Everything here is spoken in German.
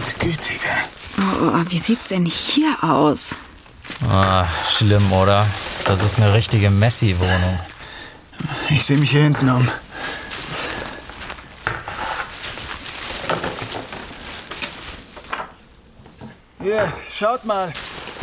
Gütige. Oh, wie sieht's denn hier aus? Schlimm, oder? Das ist eine richtige Messi-Wohnung. Ich sehe mich hier hinten um. Hier, schaut mal.